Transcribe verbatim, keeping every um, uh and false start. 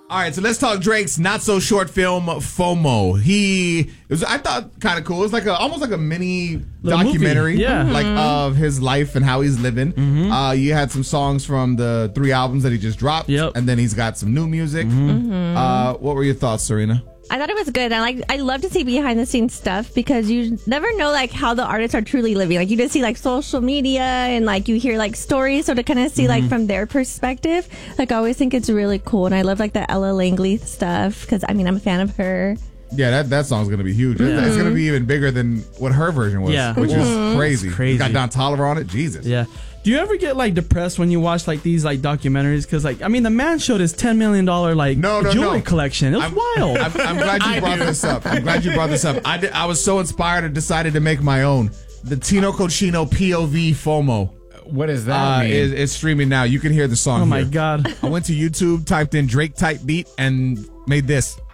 All right, so let's talk Drake's not so short film FOMO. He it was I thought kind of cool. It was like a almost like a mini Little documentary, movie. Yeah. like of his life and how he's living. Mm-hmm. Uh, you had some songs from the three albums that he just dropped, Yep. and then he's got some new music. Mm-hmm. Uh, what were your thoughts, Serena? I thought it was good. I like. I love to see behind the scenes stuff because you never know like how the artists are truly living. Like you just see like social media and like you hear like stories, so to kind of see like from their perspective. Like I always think it's really cool, and I love like the Ella Langley stuff because I mean I'm a fan of her. Yeah, that, that song's gonna be huge. Yeah. It's gonna be even bigger than what her version was, Yeah. which is crazy. It's crazy. Got Don Toliver on it. Jesus. Yeah. Do you ever get like depressed when you watch like these like documentaries? Because like I mean, the man showed his ten million dollar like No, no, jewelry no. collection. It was I'm, wild. I'm, I'm glad you brought this up. I'm glad you brought this up. I, did, I was so inspired and decided to make my own. The Tino Cochino P O V FOMO. What does that Uh, mean? is, it's streaming now. You can hear the song Oh my here. god. I went to YouTube, typed in Drake type beat, and made this.